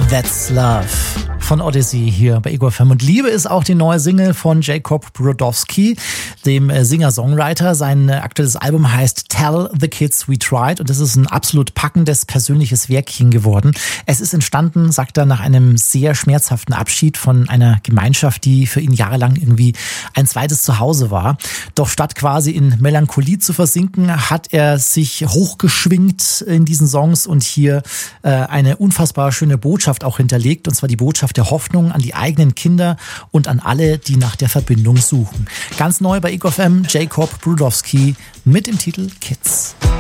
That's Love von Odyssey hier bei Ego FM. Und Liebe ist auch die neue Single von Jacob Brodowski, dem Singer-Songwriter. Sein aktuelles Album heißt Tell the Kids We Tried und das ist ein absolut packendes persönliches Werkchen geworden. Es ist entstanden, sagt er, nach einem sehr schmerzhaften Abschied von einer Gemeinschaft, die für ihn jahrelang irgendwie ein zweites Zuhause war. Doch statt quasi in Melancholie zu versinken, hat er sich hochgeschwingt in diesen Songs und hier eine unfassbar schöne Botschaft auch hinterlegt, und zwar die Botschaft der Hoffnung an die eigenen Kinder und an alle, die nach der Verbindung suchen. Ganz neu bei Ego FM, Jacob Brodowski mit dem Titel Kids.